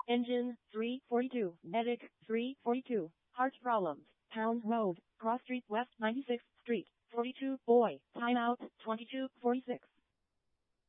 Engine 342. Medic 342. Heart problems. Pound Road, Cross Street West 96th Street. 42 boy. Timeout 22:46.